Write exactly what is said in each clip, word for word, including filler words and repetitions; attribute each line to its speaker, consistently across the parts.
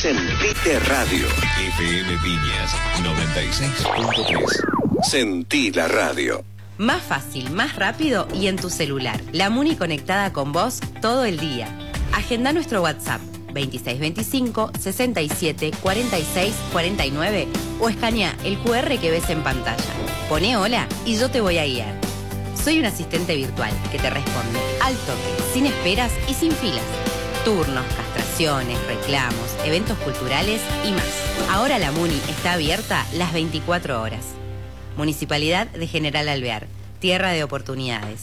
Speaker 1: Sentite Radio.
Speaker 2: F M Viñas noventa y seis punto tres.
Speaker 1: Sentí la radio.
Speaker 3: Más fácil, más rápido y en tu celular. La Muni conectada con vos todo el día. Agenda nuestro WhatsApp veintiséis veinticinco, sesenta y siete, cuarenta y seis, cuarenta y nueve o escanea el cu erre que ves en pantalla. Poné hola y yo te voy a guiar. Soy un asistente virtual que te responde al toque, sin esperas y sin filas. Turnos, castraciones, reclamos, eventos culturales y más. Ahora la Muni está abierta las veinticuatro horas. Municipalidad de General Alvear, tierra de oportunidades.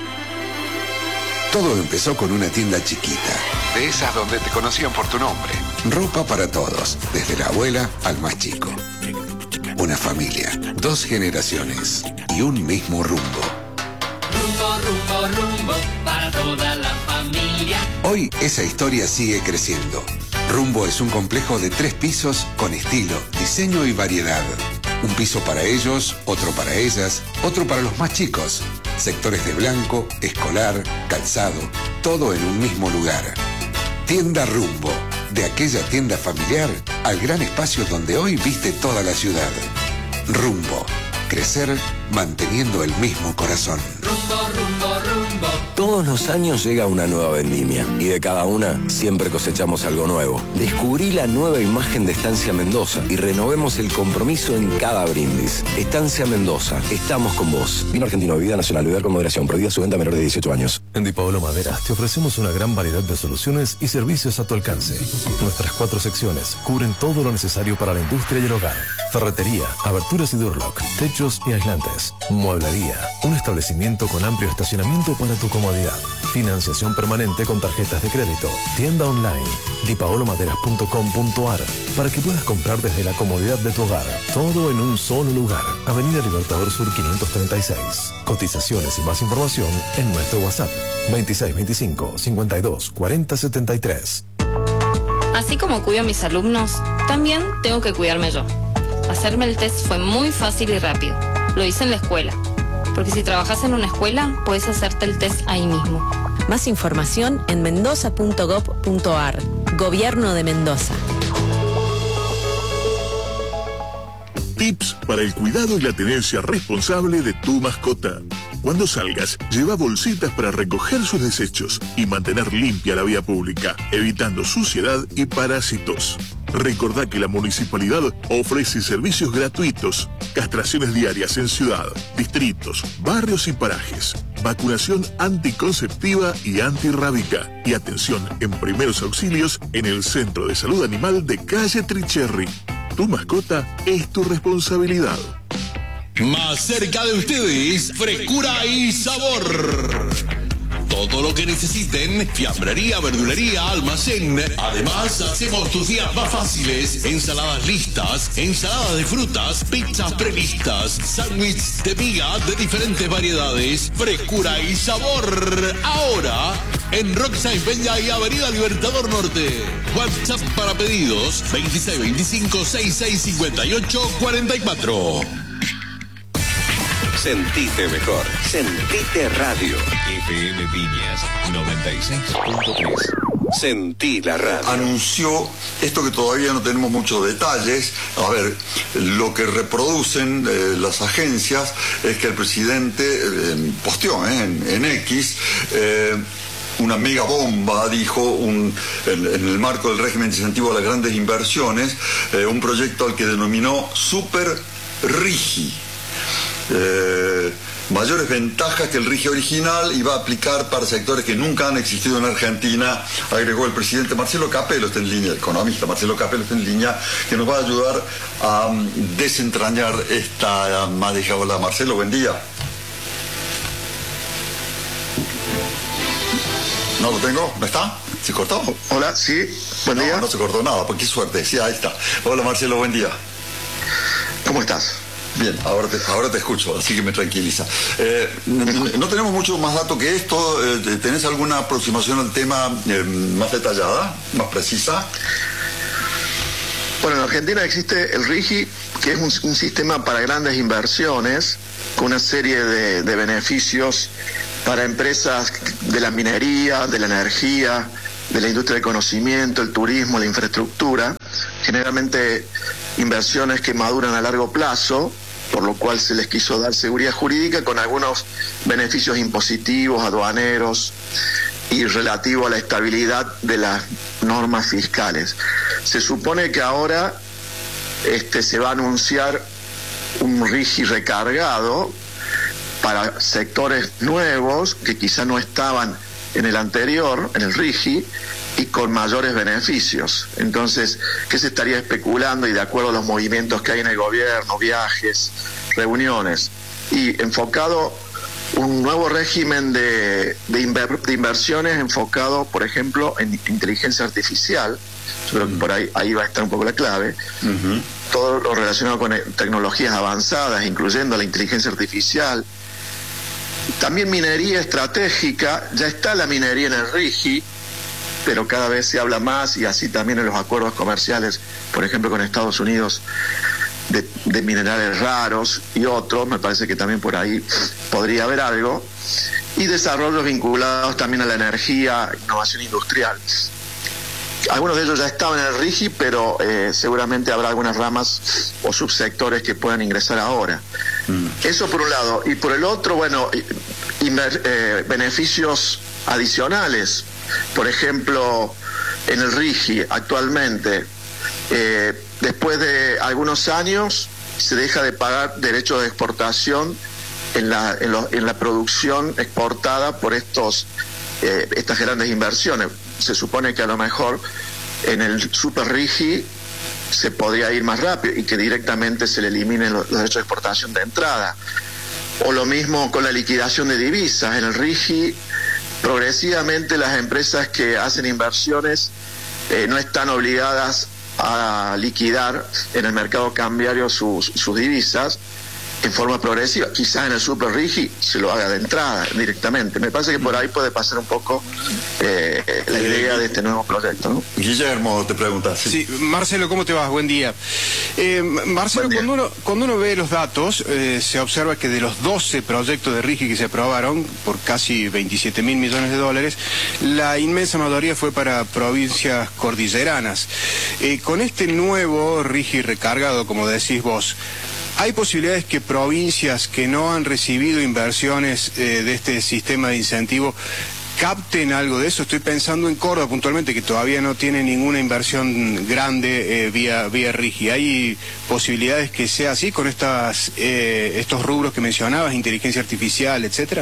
Speaker 4: Todo empezó con una tienda chiquita, de esas donde te conocían por tu nombre. Ropa para todos, desde la abuela al más chico. Una familia, dos generaciones y un mismo rumbo.
Speaker 5: Rumbo, rumbo, rumbo, para toda la familia.
Speaker 4: Hoy esa historia sigue creciendo. Rumbo es un complejo de tres pisos con estilo, diseño y variedad. Un piso para ellos, otro para ellas, otro para los más chicos. Sectores de blanco, escolar, calzado, todo en un mismo lugar. Tienda Rumbo, de aquella tienda familiar al gran espacio donde hoy viste toda la ciudad. Rumbo, crecer manteniendo el mismo corazón.
Speaker 5: Rumbo, rumbo, rumbo.
Speaker 6: Todos los años llega una nueva vendimia y de cada una siempre cosechamos algo nuevo. Descubrí la nueva imagen de Estancia Mendoza y renovemos el compromiso en cada brindis. Estancia Mendoza, estamos con vos. Vino argentino, bebida nacional, beber con moderación, prohibida su venta a menores de dieciocho años.
Speaker 7: En Di Paolo Maderas te ofrecemos una gran variedad de soluciones y servicios a tu alcance. Nuestras cuatro secciones cubren todo lo necesario para la industria y el hogar. Ferretería, aberturas y Durlock, techos y aislantes. Mueblería, un establecimiento con amplio estacionamiento para tu comodidad. Financiación permanente con tarjetas de crédito. Tienda online, di paolo maderas punto com punto a r, para que puedas comprar desde la comodidad de tu hogar. Todo en un solo lugar. Avenida Libertador Sur quinientos treinta y seis. Cotizaciones y más información en nuestro WhatsApp veintiséis veinticinco, cincuenta y dos, cuarenta setenta y tres.
Speaker 8: Así como cuido a mis alumnos, también tengo que cuidarme yo. Hacerme el test fue muy fácil y rápido. Lo hice en la escuela. Porque si trabajas en una escuela, puedes hacerte el test ahí mismo.
Speaker 9: Más información en mendoza punto gob punto a r. Gobierno de Mendoza.
Speaker 10: Tips para el cuidado y la tenencia responsable de tu mascota. Cuando salgas, lleva bolsitas para recoger sus desechos y mantener limpia la vía pública, evitando suciedad y parásitos. Recordá que la municipalidad ofrece servicios gratuitos, castraciones diarias en ciudad, distritos, barrios y parajes, vacunación anticonceptiva y antirrábica y atención en primeros auxilios en el Centro de Salud Animal de Calle Tricherry. Tu mascota es tu responsabilidad.
Speaker 11: Más cerca de ustedes, frescura y sabor. Todo lo que necesiten, fiambrería, verdulería, almacén. Además, hacemos tus días más fáciles. Ensaladas listas, ensaladas de frutas, pizzas prelistas, sándwiches de miga de diferentes variedades. Frescura y sabor. Ahora, en Rockside Peña y Avenida Libertador Norte. WhatsApp para pedidos, veintiséis veinticinco, sesenta y seis cincuenta y ocho cuarenta y cuatro.
Speaker 1: Sentite mejor. Sentite Radio.
Speaker 2: F M Viñas noventa y seis punto tres.
Speaker 1: Sentí la radio.
Speaker 12: Anunció esto que todavía no tenemos muchos detalles. A ver, lo que reproducen eh, las agencias es que el presidente eh, posteó eh, en, en X eh, una mega bomba, dijo, un, en, en el marco del régimen de incentivo a las grandes inversiones, eh, un proyecto al que denominó Super Rigi. Eh, mayores ventajas que el RIGI original y va a aplicar para sectores que nunca han existido en Argentina, agregó el presidente. Marcelo Capello está en línea, el economista Marcelo Capello está en línea, que nos va a ayudar a um, desentrañar esta uh, madeja. Hola Marcelo, buen día. ¿No lo tengo? ¿No está? ¿Se cortó?
Speaker 13: Hola, sí, buen
Speaker 12: no,
Speaker 13: día.
Speaker 12: No se cortó nada, pues qué suerte, sí, ahí está. Hola Marcelo, buen día.
Speaker 13: ¿Cómo estás?
Speaker 12: Bien, ahora te, ahora te escucho, así que me tranquiliza. Eh, no tenemos mucho más dato que esto. Eh, ¿Tenés alguna aproximación al tema eh, más detallada, más precisa?
Speaker 13: Bueno, en Argentina existe el RIGI, que es un, un sistema para grandes inversiones, con una serie de, de beneficios para empresas de la minería, de la energía, de la industria del conocimiento, el turismo, la infraestructura. generalmente inversiones que maduran a largo plazo, por lo cual se les quiso dar seguridad jurídica con algunos beneficios impositivos, aduaneros y relativo a la estabilidad de las normas fiscales. Se supone que ahora este, se va a anunciar un RIGI recargado para sectores nuevos que quizá no estaban en el anterior, en el RIGI, y con mayores beneficios. Entonces, ¿qué se estaría especulando? Y de acuerdo a los movimientos que hay en el gobierno, viajes, reuniones, y enfocado un nuevo régimen de, de, inver, de inversiones enfocado, por ejemplo, en inteligencia artificial. Yo creo que por ahí, ahí va a estar un poco la clave. Uh-huh. Todo lo relacionado con tecnologías avanzadas, incluyendo la inteligencia artificial. También minería estratégica. Ya está la minería en el RIGI, pero cada vez se habla más, y así también en los acuerdos comerciales, por ejemplo con Estados Unidos, de, de minerales raros y otros. Me parece que también por ahí podría haber algo. Y desarrollos vinculados también a la energía, innovación industrial. Algunos de ellos ya estaban en el RIGI, pero eh, seguramente habrá algunas ramas o subsectores que puedan ingresar ahora. Mm. Eso por un lado. Y por el otro, bueno, inver, eh, beneficios adicionales. Por ejemplo, en el RIGI actualmente, eh, después de algunos años, se deja de pagar derechos de exportación en la, en lo, en la producción exportada por estos eh, estas grandes inversiones. Se supone que a lo mejor en el Super RIGI se podría ir más rápido y que directamente se le eliminen los, los derechos de exportación de entrada. O lo mismo con la liquidación de divisas. En el RIGI, progresivamente las empresas que hacen inversiones eh, no están obligadas a liquidar en el mercado cambiario sus, sus divisas en forma progresiva. Quizás en el Super RIGI se lo haga de entrada directamente. Me parece que por ahí puede pasar un poco eh, la idea de este nuevo proyecto, ¿no?
Speaker 12: Guillermo, te preguntas.
Speaker 14: Sí, sí, Marcelo, ¿cómo te vas? Buen día. Eh, Marcelo, Buen día. Cuando, uno, cuando uno ve los datos, eh, se observa que de los doce proyectos de RIGI que se aprobaron por casi veintisiete mil millones de dólares, la inmensa mayoría fue para provincias cordilleranas. Eh, con este nuevo RIGI recargado, como decís vos, ¿hay posibilidades que provincias que no han recibido inversiones eh, de este sistema de incentivo capten algo de eso? Estoy pensando en Córdoba puntualmente, que todavía no tiene ninguna inversión grande eh, vía, vía RIGI. ¿Hay posibilidades que sea así con estas eh, estos rubros que mencionabas, inteligencia artificial, etcétera?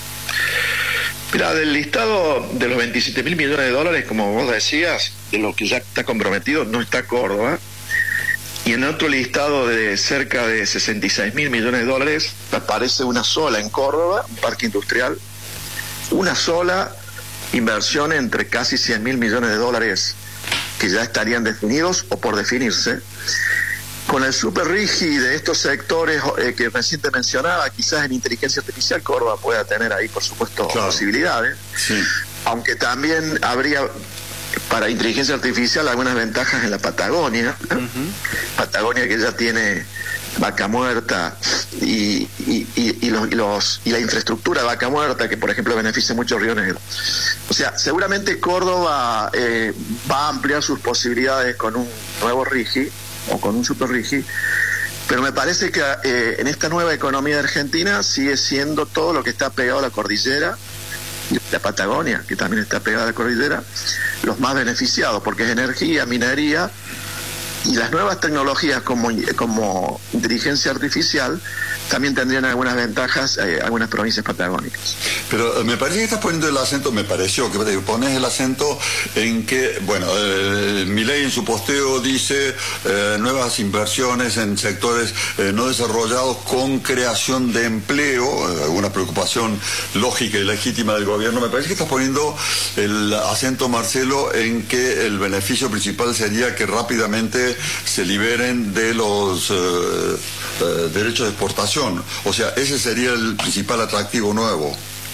Speaker 13: Mira, del listado de los veintisiete mil millones de dólares, como vos decías, de lo que ya está comprometido, no está Córdoba. Y en otro listado de cerca de sesenta y seis mil millones de dólares aparece una sola en Córdoba, un parque industrial, una sola inversión entre casi cien mil millones de dólares que ya estarían definidos o por definirse. Con el Super RIGI de estos sectores eh, que recién te mencionaba, quizás en inteligencia artificial Córdoba pueda tener ahí, por supuesto, claro, posibilidades. Sí. Aunque también habría para inteligencia artificial algunas ventajas en la Patagonia, ¿no? Uh-huh. Patagonia que ya tiene vaca muerta y, y, y, y, los, y, los, y la infraestructura de vaca muerta que por ejemplo beneficia mucho a Río Negro. O sea, seguramente Córdoba eh, va a ampliar sus posibilidades con un nuevo RIGI o con un Super RIGI, pero me parece que eh, en esta nueva economía de Argentina sigue siendo todo lo que está pegado a la cordillera, la Patagonia, que también está pegada a la cordillera, los más beneficiados, porque es energía, minería, y las nuevas tecnologías como, como inteligencia artificial también tendrían algunas ventajas eh, algunas provincias patagónicas.
Speaker 12: Pero eh, me parece que estás poniendo el acento, me pareció que pones el acento en que, bueno, eh, Milei en su posteo dice eh, nuevas inversiones en sectores eh, no desarrollados con creación de empleo, eh, alguna preocupación lógica y legítima del gobierno. Me parece que estás poniendo el acento, Marcelo, en que el beneficio principal sería que rápidamente se liberen de los eh, eh, derechos de exportación. O sea, ese sería el principal atractivo nuevo.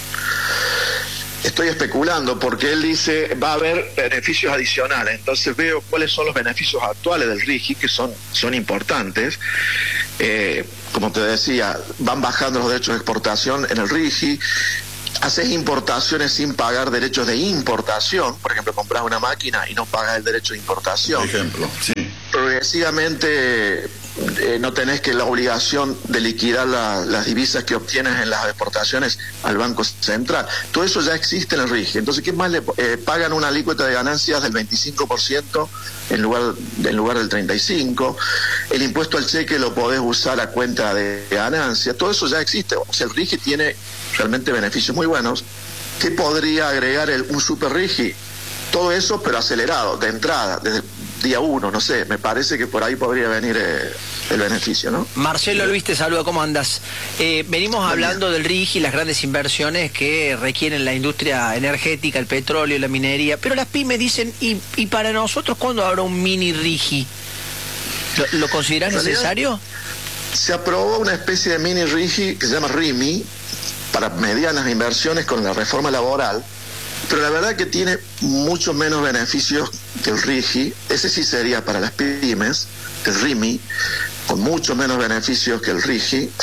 Speaker 13: Estoy especulando porque él dice va a haber beneficios adicionales, entonces veo cuáles son los beneficios actuales del RIGI, que son, son importantes. Eh, como te decía, van bajando los derechos de exportación en el RIGI. Haces importaciones sin pagar derechos de importación. Por ejemplo, compras una máquina y no pagas el derecho de importación.
Speaker 12: Por ejemplo, sí.
Speaker 13: progresivamente eh, no tenés que la obligación de liquidar la, las divisas que obtienes en las exportaciones al Banco Central. Todo eso ya existe en el R I G I. Entonces, ¿qué más le eh, pagan una alícuota de ganancias del veinticinco por ciento en lugar, en lugar del treinta y cinco por ciento? El impuesto al cheque lo podés usar a cuenta de ganancia. Todo eso ya existe. O sea, el R I G I tiene realmente beneficios muy buenos. ¿Qué podría agregar el, un super R I G I? Todo eso, pero acelerado, de entrada, desde el día uno, no sé, me parece que por ahí podría venir eh, el beneficio, ¿no?
Speaker 15: Marcelo Luis te saluda, ¿cómo andas? Eh, venimos hablando del R I G I y las grandes inversiones que requieren la industria energética, el petróleo, la minería, pero las pymes dicen, ¿y, y para nosotros cuándo habrá un mini R I G I? ¿Lo, lo considerás necesario?
Speaker 13: Se aprobó una especie de mini R I G I que se llama R I M I, para medianas inversiones con la reforma laboral, pero la verdad que tiene muchos menos beneficios que el R I G I. Ese sí sería para las pymes, el R I M I, con muchos menos beneficios que el R I G I.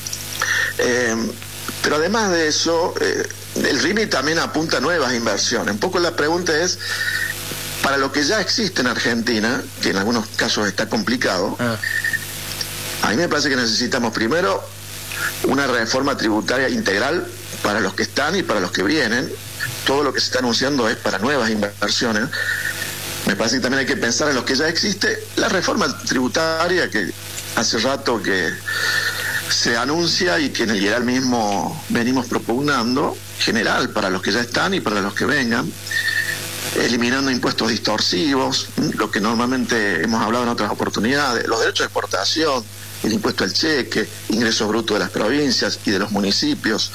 Speaker 13: Eh, pero además de eso, eh, el R I M I también apunta a nuevas inversiones. Un poco la pregunta es, para lo que ya existe en Argentina, que en algunos casos está complicado, ah. a mí me parece que necesitamos primero una reforma tributaria integral para los que están y para los que vienen. Todo lo que se está anunciando es para nuevas inversiones. Me parece que también hay que pensar en los que ya existe. La reforma tributaria que hace rato que se anuncia y que en el General mismo venimos propugnando, general para los que ya están y para los que vengan, eliminando impuestos distorsivos, lo que normalmente hemos hablado en otras oportunidades, los derechos de exportación, el impuesto al cheque, ingresos brutos de las provincias y de los municipios,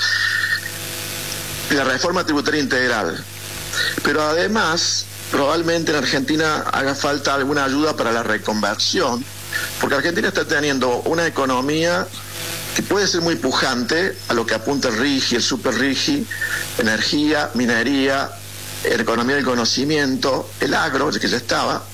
Speaker 13: la reforma tributaria integral. Pero además, probablemente en Argentina haga falta alguna ayuda para la reconversión, porque Argentina está teniendo una economía que puede ser muy pujante a lo que apunta el R I G I, el super R I G I, energía, minería, economía del conocimiento, el agro, que ya estaba,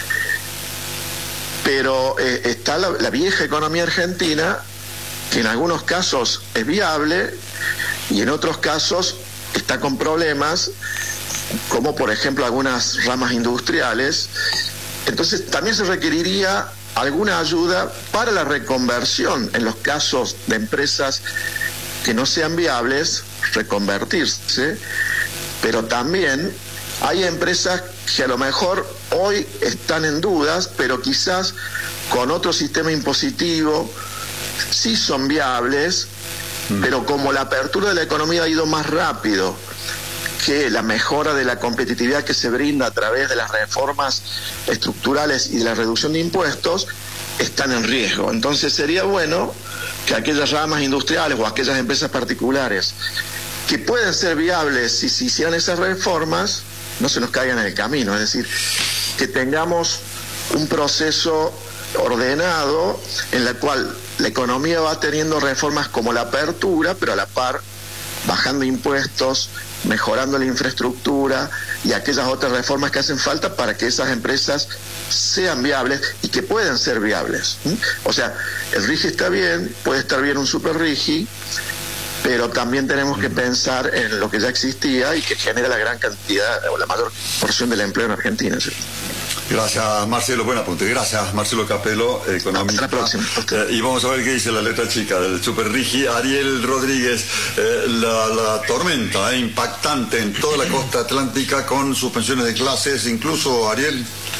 Speaker 13: pero eh, está la, la vieja economía argentina, que en algunos casos es viable y en otros casos está con problemas, como por ejemplo algunas ramas industriales. Entonces también se requeriría alguna ayuda para la reconversión en los casos de empresas que no sean viables, reconvertirse, pero también hay empresas que a lo mejor hoy están en dudas, pero quizás con otro sistema impositivo sí son viables, mm. pero como la apertura de la economía ha ido más rápido que la mejora de la competitividad que se brinda a través de las reformas estructurales y de la reducción de impuestos, están en riesgo. Entonces sería bueno que aquellas ramas industriales o aquellas empresas particulares que pueden ser viables si se hicieran esas reformas, no se nos caigan en el camino. Es decir, que tengamos un proceso ordenado en el cual la economía va teniendo reformas como la apertura, pero a la par bajando impuestos, mejorando la infraestructura y aquellas otras reformas que hacen falta para que esas empresas sean viables y que puedan ser viables. ¿Mm? O sea, el R I G I está bien, puede estar bien un super R I G I, pero también tenemos que pensar en lo que ya existía y que genera la gran cantidad o la mayor porción del empleo en Argentina, ¿sí?
Speaker 12: Gracias, Marcelo. Buen apunte. Gracias, Marcelo Capello, economista. Hasta la próxima. Eh, y vamos a ver qué dice la letra chica del super R I G I. Ariel Rodríguez, eh, la, la tormenta eh, impactante en toda la costa atlántica con suspensiones de clases, incluso, Ariel.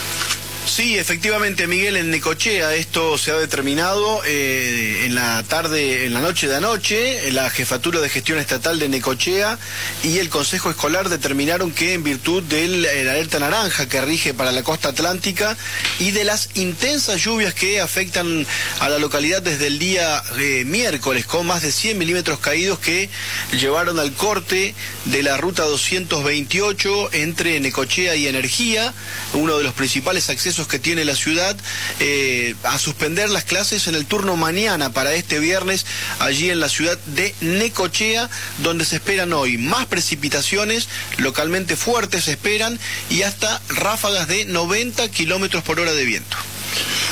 Speaker 16: Sí, efectivamente, Miguel, en Necochea esto se ha determinado eh, en la tarde, en la noche de anoche, la Jefatura de Gestión Estatal de Necochea y el Consejo Escolar determinaron que en virtud de la alerta naranja que rige para la costa atlántica y de las intensas lluvias que afectan a la localidad desde el día eh, miércoles, con más de cien milímetros caídos que llevaron al corte de la ruta doscientos veintiocho entre Necochea y Energía, uno de los principales accesos que tiene la ciudad, eh, a suspender las clases en el turno mañana para este viernes allí en la ciudad de Necochea, donde se esperan hoy más precipitaciones, localmente fuertes se esperan, y hasta ráfagas de noventa kilómetros por hora de viento.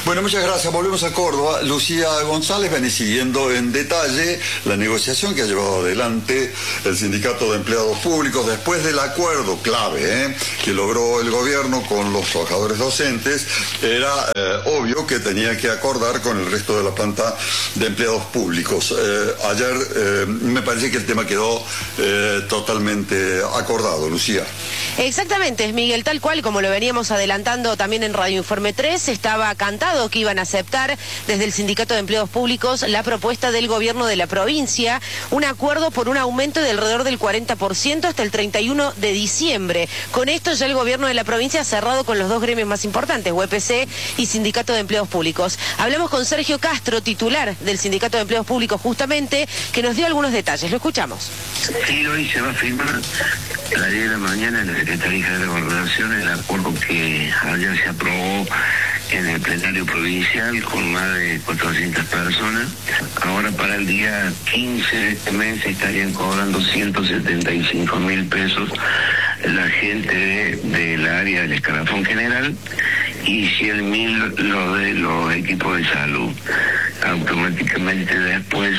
Speaker 12: Bueno, muchas gracias. Volvemos a Córdoba. Lucía González viene siguiendo en detalle la negociación que ha llevado adelante el Sindicato de Empleados Públicos después del acuerdo clave ¿eh? que logró el gobierno con los trabajadores docentes. Era eh, obvio que tenía que acordar con el resto de la planta de empleados públicos. Eh, ayer eh, me parece que el tema quedó eh, totalmente acordado, Lucía.
Speaker 17: Exactamente, Miguel, tal cual como lo veníamos adelantando también en Radio Informe tres, estaba cantado que iban a aceptar desde el Sindicato de Empleados Públicos la propuesta del gobierno de la provincia, un acuerdo por un aumento de alrededor del cuarenta por ciento hasta el treinta y uno de diciembre. Con esto ya el gobierno de la provincia ha cerrado con los dos gremios más importantes, U E P C y Sindicato de Empleados Públicos. Hablamos con Sergio Castro, titular del Sindicato de Empleados Públicos justamente, que nos dio algunos detalles. Lo escuchamos.
Speaker 18: Sí, hoy se va a firmar a las diez de la mañana en la Secretaría de Gobernación el acuerdo que ayer se aprobó en el plenario provincial con más de cuatrocientas personas. Ahora para el día quince de este mes estarían cobrando ciento setenta y cinco mil pesos la gente de, del área del escalafón general y cien mil lo de los equipos de salud. Automáticamente después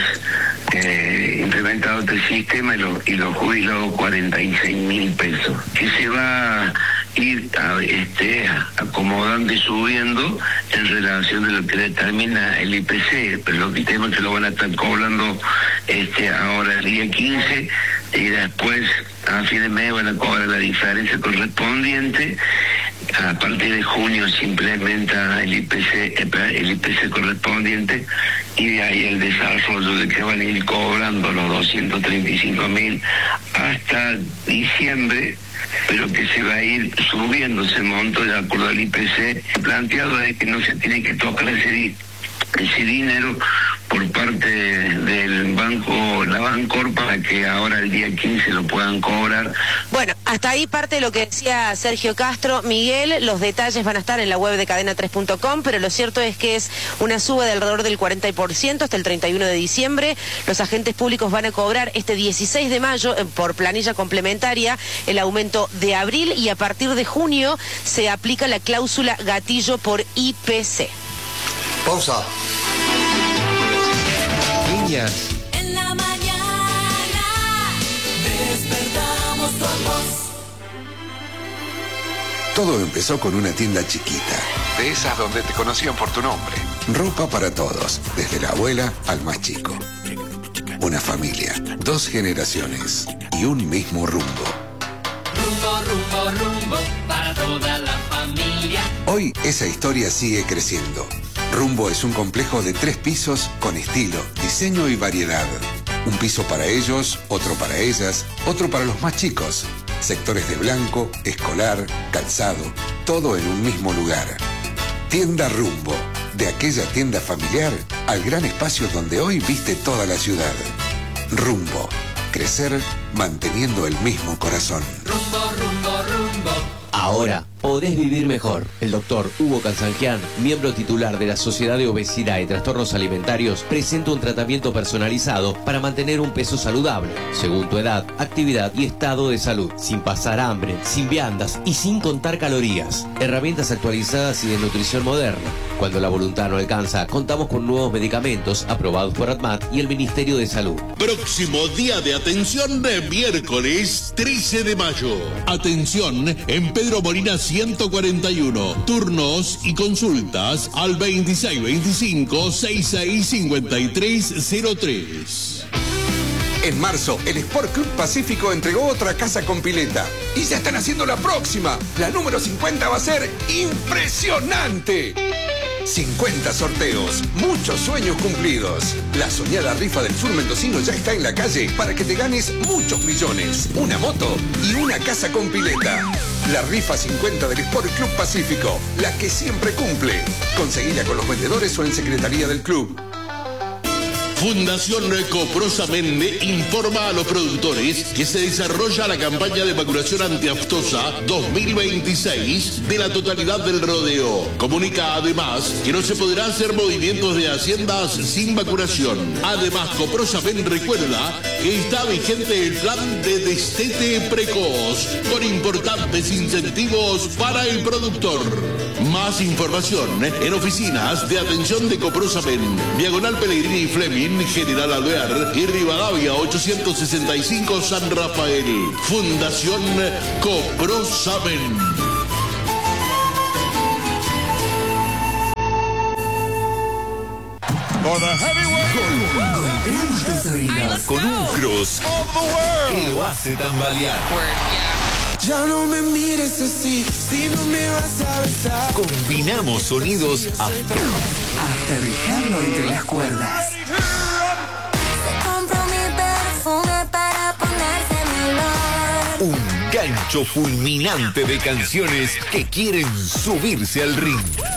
Speaker 18: eh, implementado este sistema y los y los jubilados cuarenta y seis mil pesos, que se va a ir a, este, acomodando y subiendo en relación de lo que determina el I P C, pero los sistemas que lo van a estar cobrando este ahora el día quince y después a fin de mes van a cobrar la diferencia correspondiente. A partir de junio se implementa el I P C, el I P C correspondiente y de ahí el desarrollo de que van a ir cobrando los doscientos treinta y cinco mil hasta diciembre, pero que se va a ir subiendo ese monto de acuerdo al I P C. Planteado es que no se tiene que tocar ese, ese dinero por parte del banco, la Bancor, para que ahora el día quince lo puedan cobrar.
Speaker 17: Bueno, hasta ahí parte de lo que decía Sergio Castro. Miguel, los detalles van a estar en la web de cadena tres punto com, pero lo cierto es que es una suba de alrededor del cuarenta por ciento hasta el treinta y uno de diciembre. Los agentes públicos van a cobrar este dieciséis de mayo eh, por planilla complementaria el aumento de abril y a partir de junio se aplica la cláusula gatillo por I P C.
Speaker 12: Pausa.
Speaker 5: Niñas. En la mañana despertamos con vos.
Speaker 4: Todo empezó con una tienda chiquita.
Speaker 1: De esas donde te conocían por tu nombre.
Speaker 4: Ropa para todos, desde la abuela al más chico. Una familia, dos generaciones y un mismo rumbo.
Speaker 5: Rumbo, rumbo, rumbo para toda la familia.
Speaker 4: Hoy esa historia sigue creciendo. Rumbo es un complejo de tres pisos con estilo, diseño y variedad. Un piso para ellos, otro para ellas, otro para los más chicos. Sectores de blanco, escolar, calzado, todo en un mismo lugar. Tienda Rumbo, de aquella tienda familiar al gran espacio donde hoy viste toda la ciudad. Rumbo, crecer manteniendo el mismo corazón.
Speaker 5: Rumbo, rumbo, rumbo.
Speaker 19: Ahora podés vivir mejor. El doctor Hugo Cansangian, miembro titular de la Sociedad de Obesidad y Trastornos Alimentarios, presenta un tratamiento personalizado para mantener un peso saludable, según tu edad, actividad y estado de salud, sin pasar hambre, sin viandas y sin contar calorías. Herramientas actualizadas y de nutrición moderna. Cuando la voluntad no alcanza, contamos con nuevos medicamentos aprobados por ADMAT y el Ministerio de Salud.
Speaker 11: Próximo día de atención de miércoles trece de mayo. Atención en Pedro Molina ciento cuarenta y uno. Turnos y consultas al veintiséis veinticinco sesenta y seis cincuenta y tres cero tres.
Speaker 4: En marzo, el Sport Club Pacífico entregó otra casa con pileta. Y ya están haciendo la próxima. La número cincuenta va a ser impresionante. cincuenta sorteos, muchos sueños cumplidos. La soñada rifa del sur mendocino ya está en la calle para que te ganes muchos millones, una moto y una casa con pileta. La rifa cincuenta del Sport Club Pacífico, la que siempre cumple. Conseguila con los vendedores o en secretaría del club.
Speaker 11: Fundación Coprosa Mende informa a los productores que se desarrolla la campaña de vacunación antiaftosa dos mil veintiséis de la totalidad del rodeo. Comunica además que no se podrá hacer movimientos de haciendas sin vacunación. Además, Coprosa Mende recuerda que está vigente el plan de destete precoz con importantes fuertes incentivos para el productor. Más información en oficinas de atención de Coprosamen, Diagonal Pellegrini y Fleming, General Alvear y Rivadavia ochocientos sesenta y cinco San Rafael. Fundación Coprosamen.
Speaker 2: Con un cross que lo hace tambalear.
Speaker 5: Ya no me mires así, si no me vas a besar.
Speaker 2: Combinamos sonidos hasta,
Speaker 5: hasta dejarlo entre las cuerdas.
Speaker 20: Compro mi perfume para ponerse mi olor.
Speaker 2: Un gancho fulminante de canciones que quieren subirse al ring.